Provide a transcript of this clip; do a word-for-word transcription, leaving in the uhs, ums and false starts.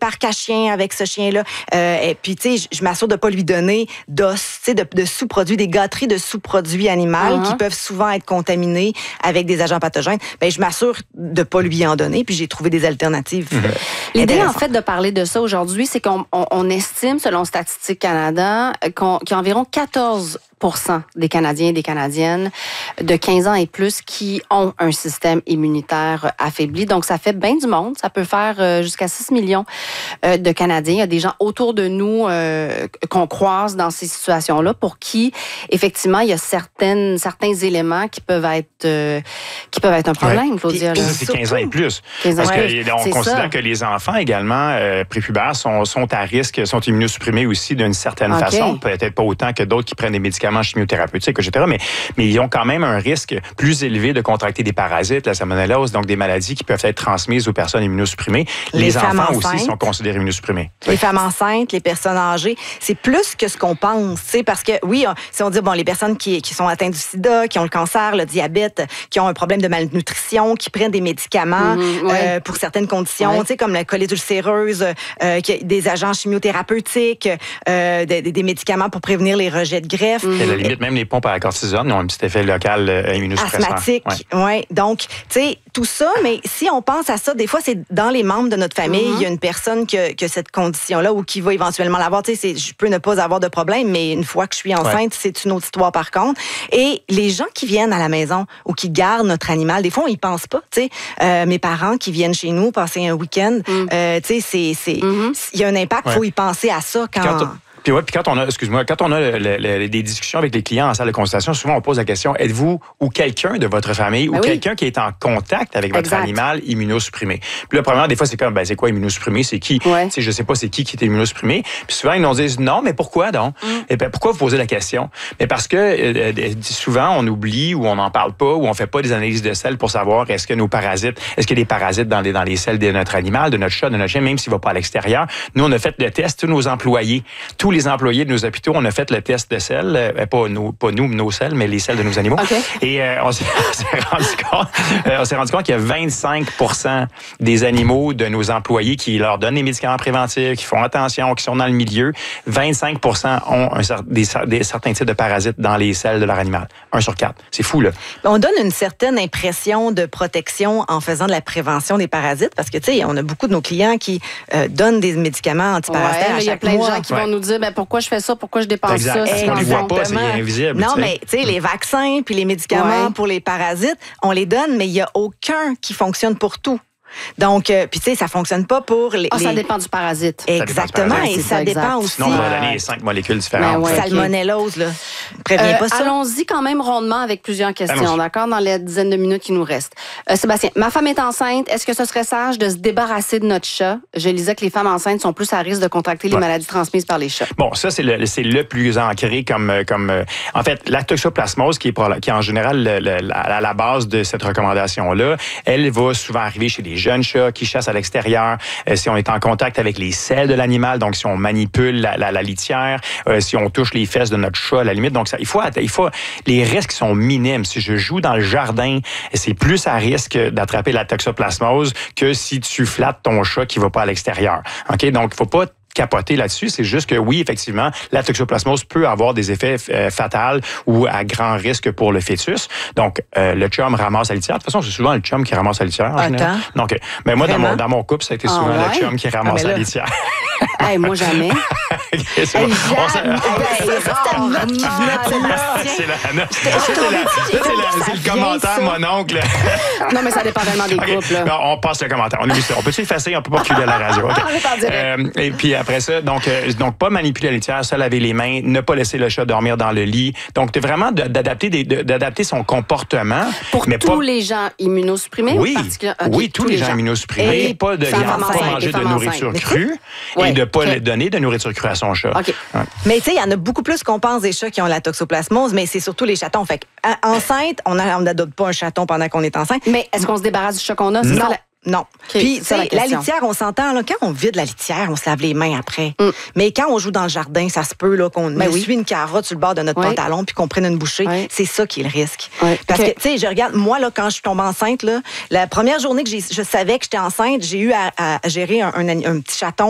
parc à chiens avec ce chien-là. Euh, et puis, tu sais, je, je m'assure de pas lui donner d'os, tu sais, de, de sous-produits, des gâteries de sous-produits animaux uh-huh. qui peuvent souvent être contaminés avec des agents pathogènes. Ben, je m'assure de pas lui en donner, puis j'ai trouvé des alternatives. Mm-hmm. Euh, L'idée, en fait, de parler de ça aujourd'hui, c'est qu'on on, on estime, selon Statistique Canada, qu'on, qu'il y a environ quatorze pour cent des Canadiens et des Canadiennes de quinze ans et plus qui ont un système immunitaire affaibli. Donc, ça fait bien du monde. Ça peut faire jusqu'à six millions de Canadiens. Il y a des gens autour de nous euh, qu'on croise dans ces situations-là pour qui, effectivement, il y a certaines, certains éléments qui peuvent être, euh, qui peuvent être un problème, ouais. Claudia. C'est quinze ans et plus. quinze ans Parce ouais. qu'on considère ça. que les enfants également euh, prépubères sont, sont à risque, sont immunosupprimés aussi d'une certaine okay. façon. Peut-être pas autant que d'autres qui prennent des médicaments chimiothérapeutiques, et cetera. Mais, mais ils ont quand même un risque plus élevé de contracter des parasites, la salmonellose, donc des maladies qui peuvent être transmises aux personnes immunosupprimées. Les, les enfants aussi sont considérés immunosupprimés. Les oui. femmes enceintes, les personnes âgées, c'est plus que ce qu'on pense, tu sais, parce que oui, si on dit bon, les personnes qui, qui sont atteintes du sida, qui ont le cancer, le diabète, qui ont un problème de malnutrition, qui prennent des médicaments mmh, ouais. euh, pour certaines conditions, ouais. tu sais, comme la colite ulcéreuse, euh, des agents chimiothérapeutiques, euh, des, des médicaments pour prévenir les rejets de greffe. Mmh. Et à la limite, même les pompes à la cortisone ont un petit effet local euh, immunosuppresseur. Asthmatique, oui. Ouais. Donc, tu sais, tout ça, mais si on pense à ça, des fois, c'est dans les membres de notre famille, il mm-hmm. y a une personne qui a, qui a cette condition-là ou qui va éventuellement l'avoir. Tu sais, je peux ne pas avoir de problème, mais une fois que je suis enceinte, ouais. c'est une autre histoire par contre. Et les gens qui viennent à la maison ou qui gardent notre animal, des fois, on y pense pas. Tu sais, euh, mes parents qui viennent chez nous passer un week-end, mm. euh, tu sais, c'est, c'est, mm-hmm. il y a un impact, il ouais. faut y penser à ça quand... quand Puis, ouais, puis quand on a, excuse-moi, quand on a le, le, le, des discussions avec les clients en salle de consultation, souvent on pose la question, êtes-vous ou quelqu'un de votre famille ben ou oui. quelqu'un qui est en contact avec votre exact. animal immunosupprimé? Puis là, premièrement, des fois, c'est comme, ben, c'est quoi immunosupprimé? C'est qui? Ouais. Tu sais, je sais pas c'est qui qui est immunosupprimé. Puis souvent, ils nous disent, non, mais pourquoi donc? Mm. Et ben, pourquoi vous posez la question? Mais parce que euh, souvent, on oublie ou on n'en parle pas ou on fait pas des analyses de selles pour savoir est-ce que nos parasites, est-ce qu'il y a des parasites dans les, dans les selles de notre animal, de notre chat, de notre chien, même s'il va pas à l'extérieur. Nous, on a fait le test, tous nos employés, tous les employés de nos hôpitaux, on a fait le test de selles, euh, pas, nos, pas nous, nos selles, mais les selles de nos animaux. Okay. Et euh, on, s'est, on, s'est rendu compte, euh, on s'est rendu compte qu'il y a vingt-cinq pour cent des animaux de nos employés qui leur donnent des médicaments préventifs, qui font attention, qui sont dans le milieu. vingt-cinq pour cent ont un, des, des, certains types de parasites dans les selles de leur animal. Un sur quatre. C'est fou, là. On donne une certaine impression de protection en faisant de la prévention des parasites parce que, tu sais, on a beaucoup de nos clients qui euh, donnent des médicaments antiparasitaires ouais, à chaque mois. Il y a plein mois. de gens qui ouais. vont nous dire, ben, pourquoi je fais ça, pourquoi je dépense exact. ça. Si on les voit pas, c'est invisible. Non, mais tu sais, les vaccins puis les médicaments ouais. pour les parasites, on les donne, mais il n'y a aucun qui fonctionne pour tout. Donc, euh, puis tu sais, ça fonctionne pas pour les... Ah, les... ça dépend du parasite. Exactement, parasite. et ça, ça dépend aussi... Sinon, on va donner cinq molécules différentes. Ouais, salmonellose, là. Préviens euh, pas ça. Allons-y quand même rondement avec plusieurs questions, allons-y. D'accord, dans les dizaines de minutes qui nous restent. Euh, Sébastien, ma femme est enceinte. Est-ce que ce serait sage de se débarrasser de notre chat? Je lisais que les femmes enceintes sont plus à risque de contracter les ouais. maladies transmises par les chats. Bon, ça, c'est le, c'est le plus ancré comme... comme euh, en fait, la toxoplasmose, qui est, pour, qui est en général le, le, la, la base de cette recommandation-là, elle va souvent arriver chez les jeunes chats qui chassent à l'extérieur, euh, si on est en contact avec les selles de l'animal, donc si on manipule la, la, la litière, euh, si on touche les fesses de notre chat, à la limite. Donc, ça, il faut, il faut, les risques sont minimes. Si je joue dans le jardin, c'est plus à risque d'attraper la toxoplasmose que si tu flattes ton chat qui va pas à l'extérieur. OK? Donc, il faut pas capoter là-dessus, c'est juste que oui, effectivement, la toxoplasmose peut avoir des effets euh, fatals ou à grand risque pour le fœtus. Donc, euh, le chum ramasse la litière. De toute façon, c'est souvent le chum qui ramasse la litière. Attends. Donc, mais moi, dans mon, dans mon couple, ça a été souvent ah, ouais? le chum qui ramasse ah, la litière. Hey, moi, jamais. Okay, c'est, hey, bon. on c'est le commentaire, mon oncle. Non, mais ça dépend tellement des okay. couples. Non, on passe le commentaire. On, on peut s'effacer, on peut pas reculer à la radio. Okay. euh, et puis après ça, donc, euh, donc pas manipuler la litière, se laver les mains, ne pas laisser le chat dormir dans le lit. Donc, c'est vraiment de, d'adapter, des, de, d'adapter son comportement. Pour mais tous pas... les gens immunosupprimés? Oui, okay, oui tous, tous les gens, gens immunosupprimés. Et pas de pas manger de nourriture crue ouais. et de ne pas okay. donner de nourriture crue à son chat. Okay. Ouais. Mais tu sais, il y en a beaucoup plus qu'on pense des chats qui ont la toxoplasmose, mais c'est surtout les chatons. Fait enceinte, on n'adopte pas un chaton pendant qu'on est enceinte. Mais est-ce qu'on se débarrasse du chat qu'on a? C'est non. Ça, la... Non. Okay, puis, tu sais, la, la litière, on s'entend, là, quand on vide la litière, on se lave les mains après. Mm. Mais quand on joue dans le jardin, ça se peut, là, qu'on ben essuie oui. une carotte sur le bord de notre oui. pantalon puis qu'on prenne une bouchée. Oui. C'est ça qui est le risque. Oui. Parce okay. que, tu sais, je regarde, moi, là, quand je suis tombée enceinte, là, la première journée que j'ai, je savais que j'étais enceinte, j'ai eu à, à gérer un, un, un petit chaton